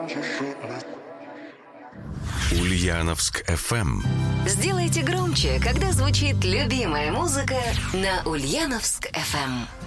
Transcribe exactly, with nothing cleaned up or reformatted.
Ульяновск эф эм. Сделайте громче, когда звучит любимая музыка на Ульяновск эф эм.